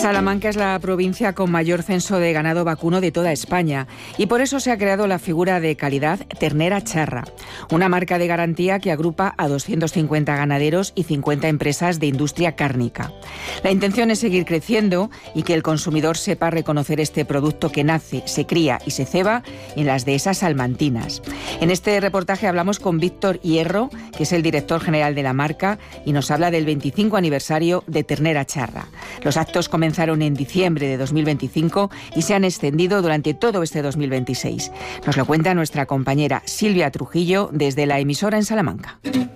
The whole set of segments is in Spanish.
Salamanca es la provincia con mayor censo de ganado vacuno de toda España y por eso se ha creado la figura de calidad Ternera Charra, una marca de garantía que agrupa a 250 ganaderos y 50 empresas de industria cárnica. La intención es seguir creciendo y que el consumidor sepa reconocer este producto que nace, se cría y se ceba en las dehesas salmantinas. En este reportaje hablamos con Víctor Hierro, que es el director general de la marca, y nos habla del 25 aniversario de Ternera Charra. Los actos comenzaron en diciembre de 2025 y se han extendido durante todo este 2026. Nos lo cuenta nuestra compañera Silvia Trujillo desde la emisora en Salamanca.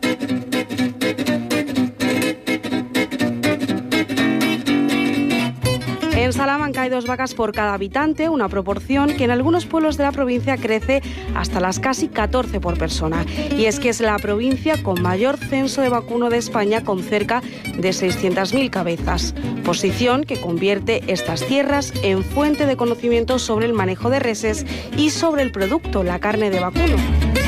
En Salamanca hay 2 vacas por cada habitante, una proporción que en algunos pueblos de la provincia crece hasta las casi 14 por persona. Y es que es la provincia con mayor censo de vacuno de España, con cerca de 600.000 cabezas. Posición que convierte estas tierras en fuente de conocimiento sobre el manejo de reses y sobre el producto, la carne de vacuno.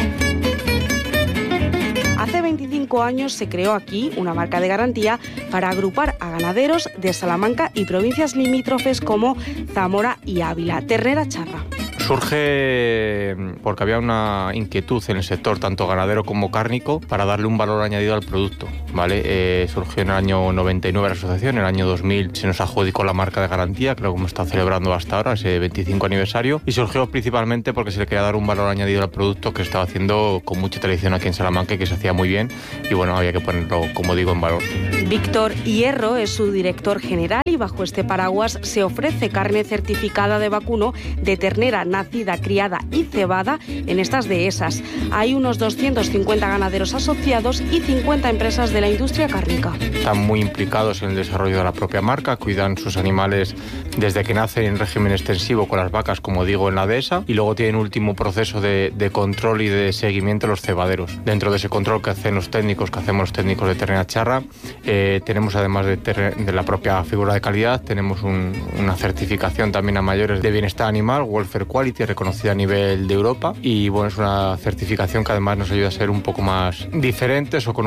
Hace 25 años se creó aquí una marca de garantía para agrupar a ganaderos de Salamanca y provincias limítrofes como Zamora y Ávila. Ternera Charra. Surge porque había una inquietud en el sector, tanto ganadero como cárnico, para darle un valor añadido al producto, ¿vale? Surgió en el año 99 la asociación, en el año 2000 se nos adjudicó la marca de garantía, creo que hemos estado celebrando hasta ahora ese 25 aniversario, y surgió principalmente porque se le quería dar un valor añadido al producto que se estaba haciendo con mucha tradición aquí en Salamanca y que se hacía muy bien, y bueno, había que ponerlo, como digo, en valor. Víctor Hierro es su director general y bajo este paraguas se ofrece carne certificada de vacuno de ternera nacida, criada y cebada en estas dehesas. Hay unos 250 ganaderos asociados y 50 empresas de la industria cárnica. Están muy implicados en el desarrollo de la propia marca, cuidan sus animales desde que nacen en régimen extensivo con las vacas, como digo, en la dehesa, y luego tienen un último proceso de control y de seguimiento los cebaderos. Dentro de ese control que hacen los técnicos, que hacemos los técnicos de Ternera Charra, tenemos además de la propia figura de calidad, tenemos una certificación también a mayores de bienestar animal, Welfare Quality, reconocida a nivel de Europa, y bueno, es una certificación que además nos ayuda a ser un poco más diferentes o con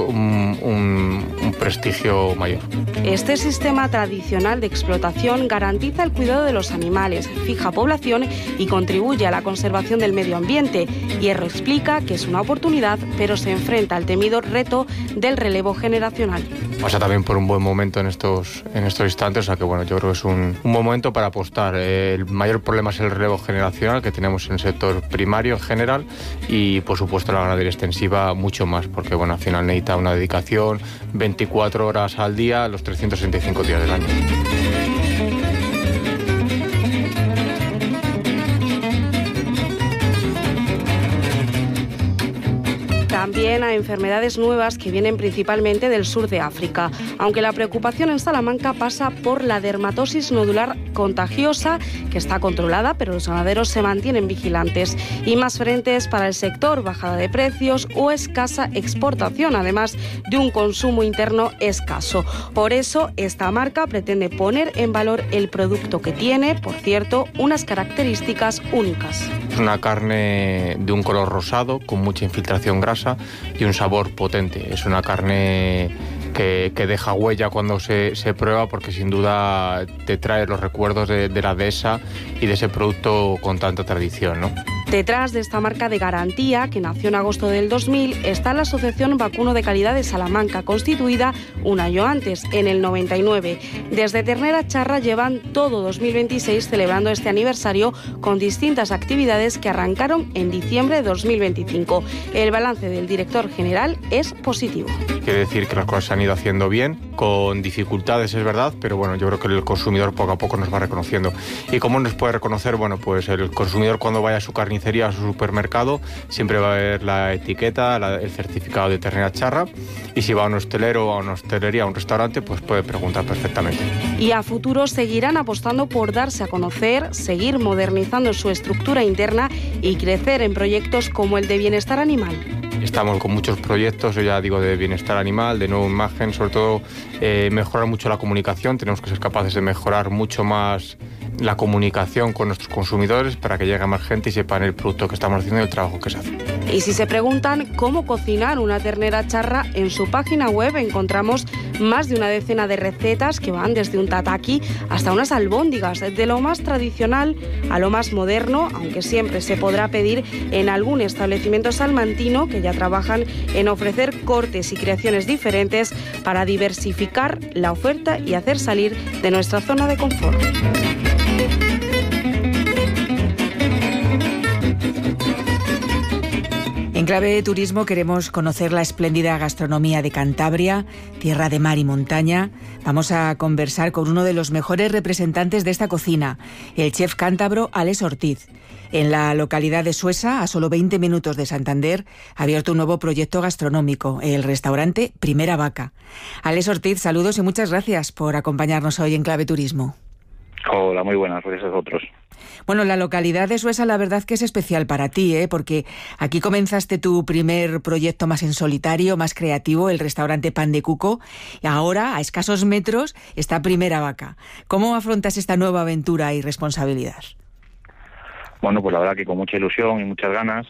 un prestigio mayor. Este sistema tradicional de explotación garantiza el cuidado de los animales, fija población y contribuye a la conservación del medio ambiente. Hierro explica que es una oportunidad, pero se enfrenta al temido reto del relevo generacional. Pasa también por un buen momento en estos instantes, o sea que bueno, yo creo que es un buen momento para apostar. El mayor problema es el relevo generacional que tenemos en el sector primario en general y por supuesto la ganadería extensiva mucho más, porque bueno, al final necesita una dedicación 24 horas al día, los 365 días del año. También a enfermedades nuevas que vienen principalmente del sur de África, aunque la preocupación en Salamanca pasa por la dermatosis nodular contagiosa, que está controlada, pero los ganaderos se mantienen vigilantes. Y más frentes para el sector, bajada de precios o escasa exportación, además de un consumo interno escaso. Por eso, esta marca pretende poner en valor el producto que tiene, por cierto, unas características únicas. Es una carne de un color rosado, con mucha infiltración grasa y un sabor potente. Es una carne que deja huella cuando se prueba, porque sin duda te trae los recuerdos de la dehesa y de ese producto con tanta tradición, ¿no? Detrás de esta marca de garantía, que nació en agosto del 2000, está la Asociación Vacuno de Calidad de Salamanca, constituida un año antes, en el 99. Desde Ternera Charra llevan todo 2026 celebrando este aniversario con distintas actividades que arrancaron en diciembre de 2025. El balance del director general es positivo. Quiere decir que las cosas se han ido haciendo bien, con dificultades es verdad, pero bueno, yo creo que el consumidor poco a poco nos va reconociendo. ¿Y cómo nos puede reconocer? Bueno, pues el consumidor cuando vaya a su carnicería, a su supermercado, siempre va a ver la etiqueta, el certificado de Ternera Charra, y si va a un hostelero, a una hostelería, a un restaurante, pues puede preguntar perfectamente. Y a futuro seguirán apostando por darse a conocer, seguir modernizando su estructura interna y crecer en proyectos como el de bienestar animal. Estamos con muchos proyectos, yo ya digo, de bienestar animal, de nueva imagen, sobre todo mejorar mucho la comunicación. Tenemos que ser capaces de mejorar mucho más la comunicación con nuestros consumidores para que llegue más gente y sepan el producto que estamos haciendo y el trabajo que se hace. Y si se preguntan cómo cocinar una ternera charra, en su página web encontramos más de una decena de recetas que van desde un tataki hasta unas albóndigas, de lo más tradicional a lo más moderno, aunque siempre se podrá pedir en algún establecimiento salmantino que ya trabajan en ofrecer cortes y creaciones diferentes para diversificar la oferta y hacer salir de nuestra zona de confort. En clave de turismo queremos conocer la espléndida gastronomía de Cantabria, tierra de mar y montaña. Vamos a conversar con uno de los mejores representantes de esta cocina, el chef cántabro Alex Ortiz. En la localidad de Suesa, a solo 20 minutos de Santander, ha abierto un nuevo proyecto gastronómico, el restaurante Primera Vaca. Alex Ortiz, saludos y muchas gracias por acompañarnos hoy en Clave Turismo. Hola, muy buenas, gracias a vosotros. Bueno, la localidad de Suesa la verdad que es especial para ti, porque aquí comenzaste tu primer proyecto más en solitario, más creativo, el restaurante Pan de Cuco, y ahora, a escasos metros, está Primera Vaca. ¿Cómo afrontas esta nueva aventura y responsabilidad? Bueno, pues la verdad que con mucha ilusión y muchas ganas,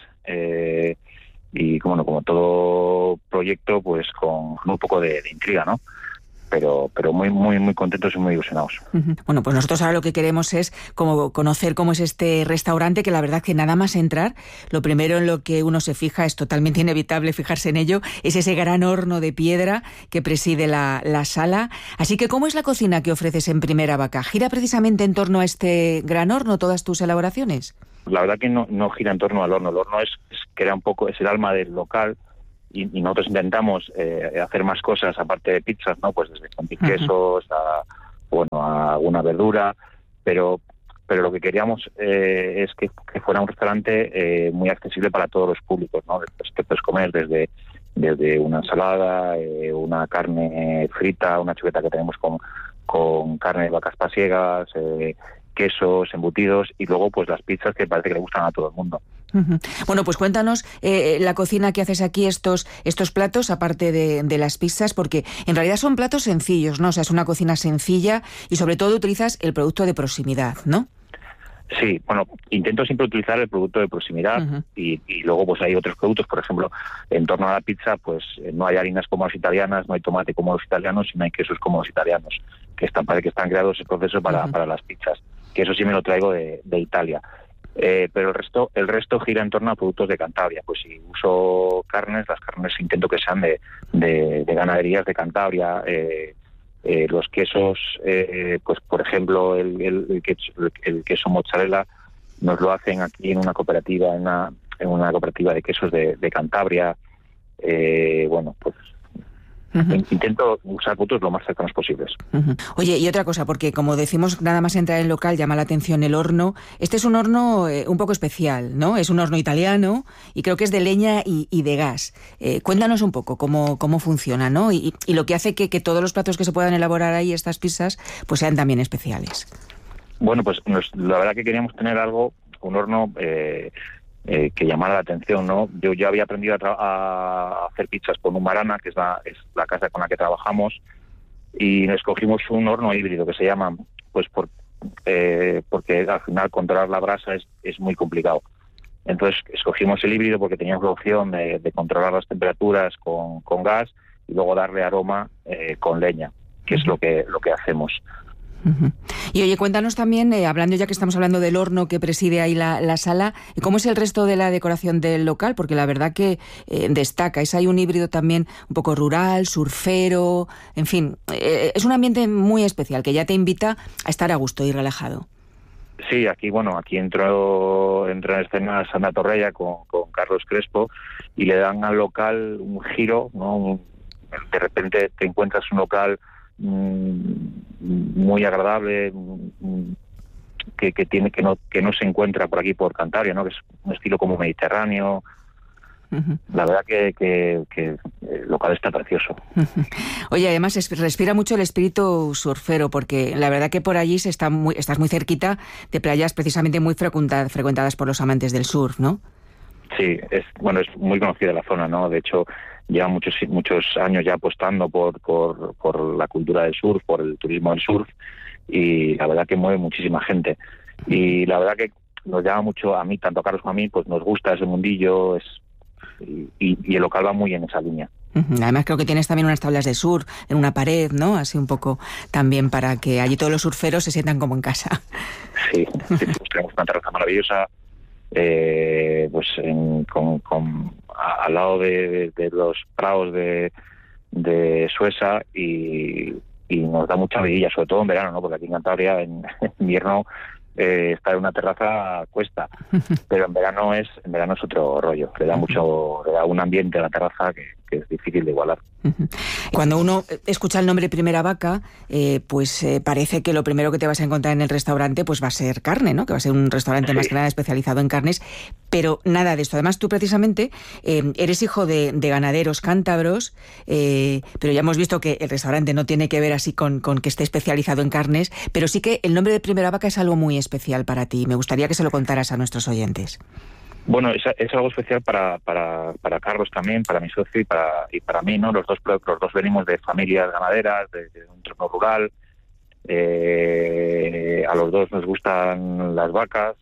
y como todo proyecto, pues con un poco de intriga, ¿no? Pero muy contentos y muy ilusionados. Bueno, pues nosotros ahora lo que queremos es conocer cómo es este restaurante, que la verdad que nada más entrar, lo primero en lo que uno se fija, es totalmente inevitable fijarse en ello, es ese gran horno de piedra que preside la sala. Así que, ¿cómo es la cocina que ofreces en Primera Vaca? ¿Gira precisamente en torno a este gran horno todas tus elaboraciones? La verdad que no gira en torno al horno. El horno es el alma del local. Y nosotros intentamos hacer más cosas aparte de pizzas, ¿no? Pues desde con quesos a alguna verdura, pero lo que queríamos es que fuera un restaurante muy accesible para todos los públicos, ¿no? Que puedes comer desde una ensalada, una carne frita, una chuleta que tenemos con carne de vacas pasiegas, quesos, embutidos, y luego pues las pizzas que parece que le gustan a todo el mundo. Bueno, pues cuéntanos la cocina que haces aquí, estos platos, aparte de las pizzas, porque en realidad son platos sencillos, ¿no? O sea, es una cocina sencilla y sobre todo utilizas el producto de proximidad, ¿no? Sí, bueno, intento siempre utilizar el producto de proximidad y luego pues hay otros productos, por ejemplo, en torno a la pizza, pues no hay harinas como las italianas, no hay tomate como los italianos y no hay quesos como los italianos, que están creados ese proceso para las pizzas, que eso sí me lo traigo de Italia. Pero el resto gira en torno a productos de Cantabria. Pues si uso carnes, las carnes intento que sean de ganaderías de Cantabria. Los quesos, pues por ejemplo el queso mozzarella nos lo hacen aquí en una cooperativa, en una cooperativa de quesos de Cantabria. Bueno, pues intento usar productos lo más cercanos posibles. Oye, y otra cosa, porque como decimos, nada más entrar en el local llama la atención el horno. Este es un horno un poco especial, ¿no? Es un horno italiano y creo que es de leña y de gas. Cuéntanos un poco cómo funciona, ¿no? Y lo que hace que todos los platos que se puedan elaborar ahí, estas pizzas, pues sean también especiales. Bueno, pues la verdad que queríamos tener un horno que llamara la atención, ¿no? Yo ya había aprendido a hacer pizzas con Umarana, que es la casa con la que trabajamos, y escogimos un horno híbrido que se llama, pues porque al final controlar la brasa es muy complicado. Entonces escogimos el híbrido porque teníamos la opción de controlar las temperaturas con gas y luego darle aroma con leña, que es lo que hacemos. Y oye, cuéntanos también, hablando ya que estamos hablando del horno que preside ahí la sala, ¿cómo es el resto de la decoración del local? Porque la verdad que destaca, hay un híbrido también un poco rural, surfero, en fin, es un ambiente muy especial que ya te invita a estar a gusto y relajado. Sí, aquí entró en escena Sandra Torreya con Carlos Crespo y le dan al local un giro, ¿no? De repente te encuentras un local muy agradable, que no se encuentra por aquí por Cantabria, ¿no? Que es un estilo como mediterráneo. La verdad que el local está precioso. Oye, además respira mucho el espíritu surfero, porque la verdad que por allí estás muy cerquita de playas precisamente muy frecuentadas por los amantes del surf, ¿no? Sí, es muy conocida la zona, ¿no? De hecho, lleva muchos años ya apostando por la cultura del surf, por el turismo del surf, y la verdad que mueve muchísima gente. Y la verdad que nos llama mucho a mí, tanto a Carlos como a mí, pues nos gusta ese mundillo, y el local va muy en esa línea. Además creo que tienes también unas tablas de surf en una pared, ¿no? Así un poco también para que allí todos los surferos se sientan como en casa. Sí, pues tenemos una terraza maravillosa, pues al lado de los prados de Suesa y nos da mucha vidilla, sobre todo en verano, ¿no? Porque aquí en Cantabria en invierno estar en una terraza cuesta, pero en verano es otro rollo, le da un ambiente a la terraza que es difícil de igualar. Cuando uno escucha el nombre Primera Vaca, pues parece que lo primero que te vas a encontrar en el restaurante pues va a ser carne, ¿no? Que va a ser un restaurante más que nada especializado en carnes, pero nada de esto. Además, tú precisamente eres hijo de ganaderos cántabros, pero ya hemos visto que el restaurante no tiene que ver así con que esté especializado en carnes, pero sí que el nombre de Primera Vaca es algo muy especial para ti. Me gustaría que se lo contaras a nuestros oyentes. Bueno, es algo especial para Carlos también, para mi socio y para mí, ¿no? Los dos venimos de familias ganaderas, de un entorno rural. A los dos nos gustan las vacas.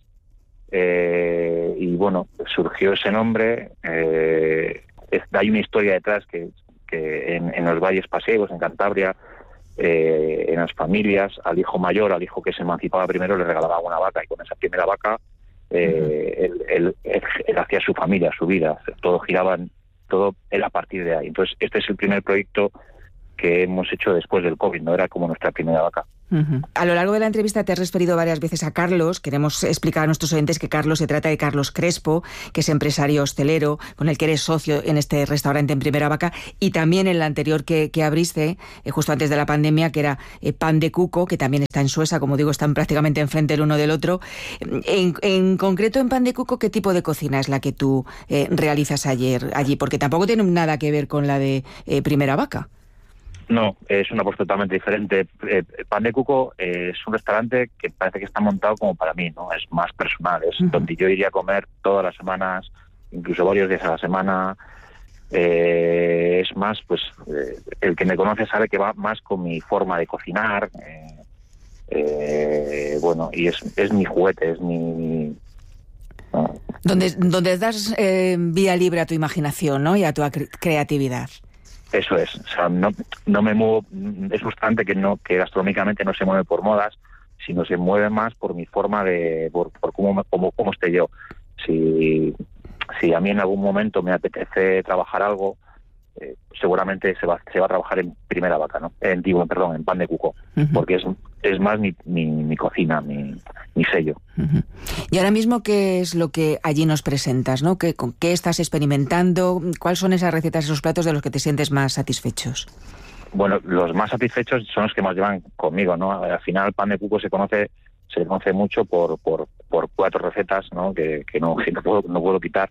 Y bueno, surgió ese nombre. Hay una historia detrás que en los valles pasiegos, en Cantabria, en las familias, al hijo mayor, al hijo que se emancipaba primero, le regalaba una vaca, y con esa primera vaca él hacía su familia, su vida, todo era a partir de ahí. Entonces este es el primer proyecto que hemos hecho después del COVID, no era como nuestra primera vaca. A lo largo de la entrevista te has referido varias veces a Carlos. Queremos explicar a nuestros oyentes que Carlos se trata de Carlos Crespo, que es empresario hostelero, con el que eres socio en este restaurante en Primera Vaca, y también en el anterior que abriste, justo antes de la pandemia, que era Pan de Cuco, que también está en Suesa, como digo, están prácticamente enfrente el uno del otro. En concreto, en Pan de Cuco, ¿qué tipo de cocina es la que tú realizas allí? Porque tampoco tiene nada que ver con la de Primera Vaca. No, es una cosa totalmente diferente. Pan de Cuco es un restaurante que parece que está montado como para mí, ¿no? Es más personal, es donde yo iría a comer todas las semanas, incluso varios días a la semana. Es más, pues, el que me conoce sabe que va más con mi forma de cocinar. Bueno, y es mi juguete, es mi... Donde das vía libre a tu imaginación, ¿no? Y a tu creatividad. Eso es, o sea, no me muevo, es frustrante que gastronómicamente no se mueve por modas, sino se mueve más por mi forma por cómo esté yo. Si a mí en algún momento me apetece trabajar algo, seguramente se va a trabajar en Primera Vaca, ¿no? En Pan de Cuco, porque es más mi cocina, mi sello. Y ahora mismo, ¿qué es lo que allí nos presentas, ¿no? ¿Con qué estás experimentando? ¿Cuáles son esas recetas, esos platos de los que te sientes más satisfechos? Bueno, los más satisfechos son los que más llevan conmigo, ¿no? Al final, Pan de Cuco se conoce mucho por 4 recetas, ¿no? Que no puedo quitar.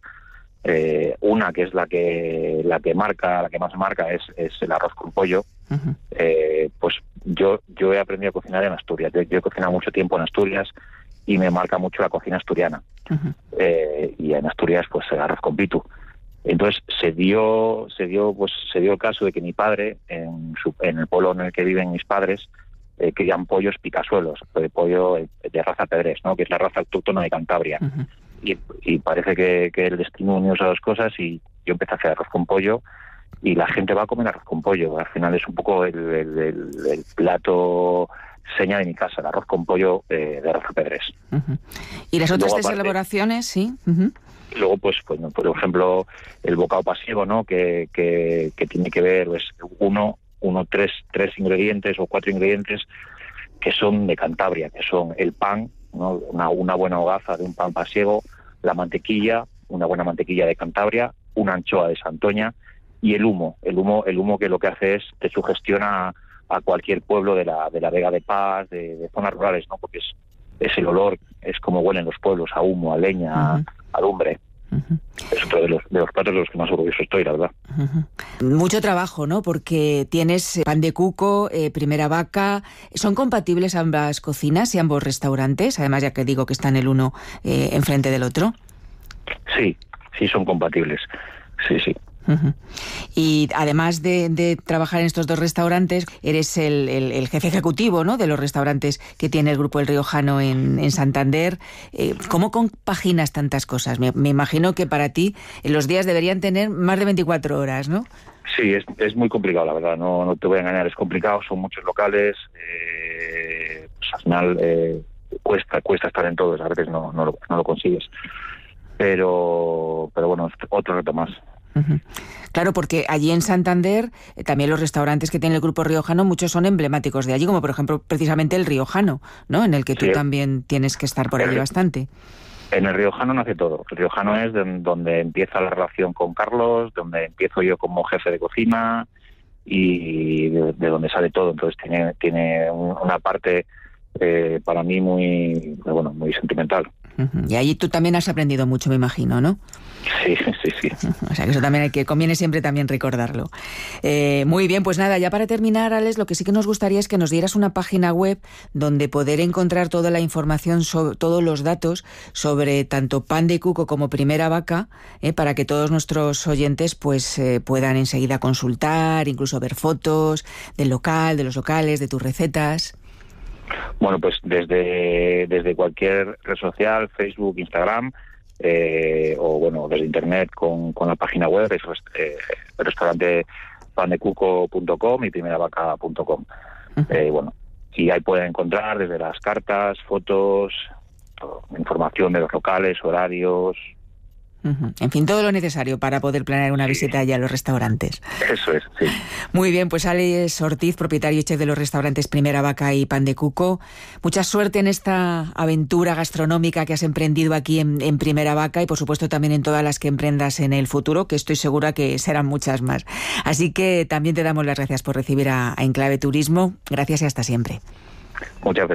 Una que es la que más marca es el arroz con pollo. Pues yo he aprendido a cocinar en Asturias. Yo he cocinado mucho tiempo en Asturias y me marca mucho la cocina asturiana. Y en Asturias, pues el arroz con pitu. Entonces se dio el caso de que mi padre, en el pueblo en el que viven mis padres, crían pollos picasuelos, pollo de raza Pedrés, ¿no? Que es la raza autóctona de Cantabria. Y parece que el destino unió esas dos cosas, y yo empecé a hacer arroz con pollo, y la gente va a comer arroz con pollo. Al final es un poco el plato seña de mi casa, el arroz con pollo de raza Pedrés. ¿Y las otras tres elaboraciones? Sí. Luego, pues, por ejemplo, el bocado pasiego, ¿no? Que tiene que ver, pues, tres ingredientes o 4 ingredientes que son de Cantabria, que son el pan, ¿no? Una buena hogaza de un pan pasiego, la mantequilla, una buena mantequilla de Cantabria, una anchoa de Santoña, y el humo que lo que hace es te sugestiona a cualquier pueblo de la Vega de Paz, de zonas rurales, ¿no? Porque es el olor, es como huelen los pueblos, a humo, a leña, a lumbre. Es otro de los platos de los que más orgulloso estoy, la verdad. Mucho trabajo, ¿no? Porque tienes Pan de Cuco, Primera Vaca. ¿Son compatibles ambas cocinas y ambos restaurantes? Además, ya que digo que están el uno enfrente del otro. Sí, son compatibles. Sí. Uh-huh. Y además de trabajar en estos 2 restaurantes, eres el jefe ejecutivo, ¿no?, de los restaurantes que tiene el Grupo El Riojano en Santander. ¿Cómo compaginas tantas cosas? Me imagino que para ti los días deberían tener más de 24 horas, ¿no? Sí, es muy complicado, la verdad, no te voy a engañar, es complicado, son muchos locales, pues al final cuesta estar en todos, a veces no lo consigues, pero bueno, es otro reto más. Uh-huh. Claro, porque allí en Santander también los restaurantes que tiene el Grupo Riojano, muchos son emblemáticos de allí, como por ejemplo precisamente el Riojano, ¿no?, en el que tú también tienes que estar por allí bastante. En el Riojano nace todo. El Riojano es donde empieza la relación con Carlos, donde empiezo yo como jefe de cocina y de donde sale todo. Entonces tiene una parte para mí muy sentimental. Uh-huh. Y allí tú también has aprendido mucho, me imagino, ¿no? Sí. O sea, que eso también conviene siempre también recordarlo. Muy bien, pues nada, ya para terminar, Alex, lo que sí que nos gustaría es que nos dieras una página web donde poder encontrar toda la información, todos los datos sobre tanto Pan de Cuco como Primera Vaca, para que todos nuestros oyentes pues puedan enseguida consultar, incluso ver fotos del local, de los locales, de tus recetas. Bueno, pues desde cualquier red social, Facebook, Instagram, o bueno, desde internet con la página web, es el restaurante pandecuco.com y primeravaca.com. Bueno, y ahí pueden encontrar desde las cartas, fotos, información de los locales, horarios. Uh-huh. En fin, todo lo necesario para poder planear una visita allá a los restaurantes. Eso es, sí. Muy bien, pues Alex Ortiz, propietario y chef de los restaurantes Primera Vaca y Pan de Cuco. Mucha suerte en esta aventura gastronómica que has emprendido aquí en Primera Vaca y por supuesto también en todas las que emprendas en el futuro, que estoy segura que serán muchas más. Así que también te damos las gracias por recibir a Enclave Turismo. Gracias y hasta siempre. Muchas gracias.